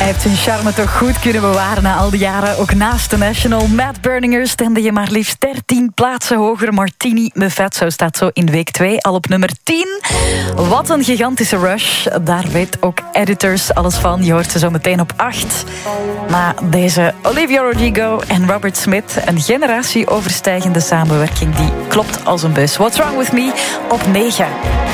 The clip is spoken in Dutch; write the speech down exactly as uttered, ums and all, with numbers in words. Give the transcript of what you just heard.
heeft zijn charme toch goed kunnen bewaren na al die jaren. Ook naast de National. Matt Berninger stemde je maar liefst dertien plaatsen hoger. Martini Mefezzo staat zo in week twee al op nummer tien. Wat een gigantische rush. Daar weet ook Editors alles van. Je hoort ze zo meteen op acht. Na deze Olivia Rodrigo en Robert Smith. Een generatieoverstijgende samenwerking die klopt als een bus. What's Wrong With Me op negen.